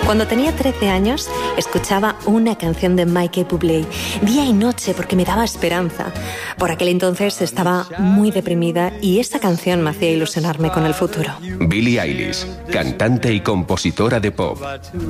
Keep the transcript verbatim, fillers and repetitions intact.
Cuando tenía trece años, escuchaba una canción de Michael Bublé día y noche porque me daba esperanza. Por aquel entonces estaba muy deprimida y esta canción me hacía ilusionarme con el futuro. Billie Eilish, cantante y compositora de pop.